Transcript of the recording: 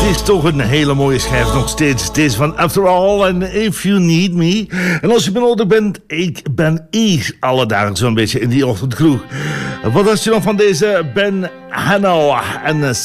Het is toch een hele mooie schijf nog steeds. Deze van After All en If You Need Me. En als je benodigd bent, ik ben alle dagen zo'n beetje in die ochtendkroeg. Wat was je nog van deze Ben Hano en